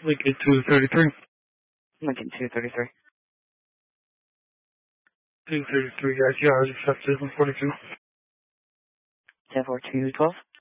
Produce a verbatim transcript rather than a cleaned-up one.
Lincoln two thirty-three. Lincoln two thirty-three. two thirty-three, I T R is accepted, one forty-two. ten four two twelve.